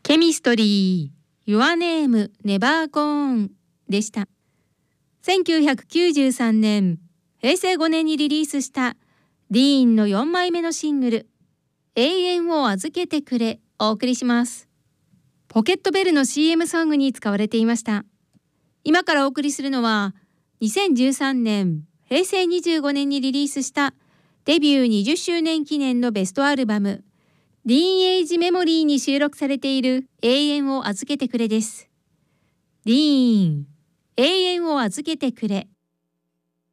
ケミストリー Your Name Never Gone でした。1993年、平成5年にリリースしたディーンの4枚目のシングル永遠を預けてくれお送りします。ポケットベルの CM ソングに使われていました。今からお送りするのは2013年平成25年にリリースしたデビュー20周年記念のベストアルバムディーンエイジメモリーに収録されている永遠を預けてくれです。ディーン永遠を預けてくれ。